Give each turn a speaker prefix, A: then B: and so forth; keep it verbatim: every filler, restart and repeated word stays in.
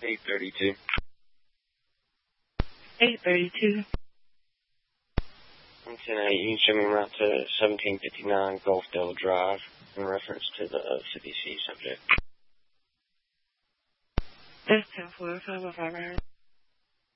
A: eight thirty-two.
B: eight thirty-two.
A: one ten eight, you can show me around to seventeen fifty-nine Gulfdale Drive in reference to the C P C subject.
B: That's ten forty-five, if I remember.